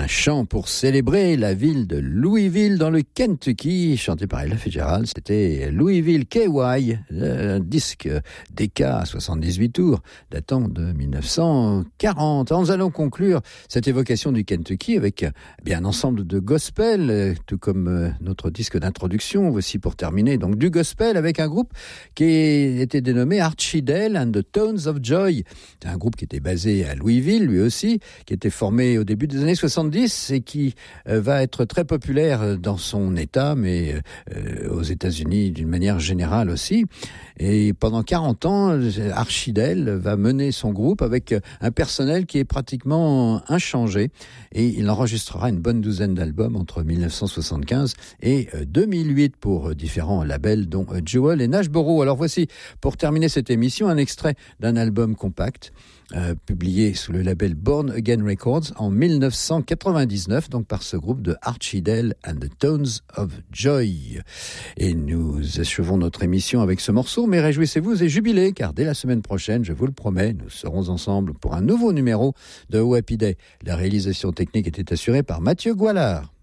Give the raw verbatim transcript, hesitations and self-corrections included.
Un chant pour célébrer la ville de Louisville dans le Kentucky, chanté par Ella Fitzgerald. C'était Louisville K Y, un disque D K à soixante-dix-huit tours, datant de mille neuf cent quarante. Alors, nous allons conclure cette évocation du Kentucky avec eh bien, un ensemble de gospel, tout comme notre disque d'introduction. Voici pour terminer donc du gospel avec un groupe qui était dénommé Archidale and the Tones of Joy. C'est un groupe qui était basé à Louisville, lui aussi, qui était formé au début des années soixante-dix et qui euh, va être très populaire dans son État, mais euh, aux États-Unis d'une manière générale aussi. Et pendant quarante ans, Archidale va mener son groupe avec un personnel qui est pratiquement inchangé. Et il enregistrera une bonne douzaine d'albums entre mille neuf cent soixante-quinze et deux mille huit pour différents labels, dont Jewel et Nashboro. Alors voici, pour terminer cette émission, un extrait d'un album compact Euh, publié sous le label Born Again Records en mille neuf cent quatre-vingt-dix-neuf, donc par ce groupe de Archidale and the Tones of Joy. Et nous achevons notre émission avec ce morceau, mais réjouissez-vous et jubilez, car dès la semaine prochaine, je vous le promets, nous serons ensemble pour un nouveau numéro de O Happy Day. La réalisation technique était assurée par Mathieu Goualard.